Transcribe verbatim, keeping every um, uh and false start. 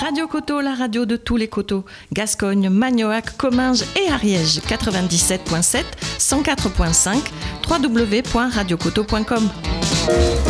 Radio Coteau, la radio de tous les coteaux. Gascogne, Magnoac, Comminges et Ariège. quatre-vingt-dix-sept virgule sept, cent quatre virgule cinq, w w w point radio coteau point com.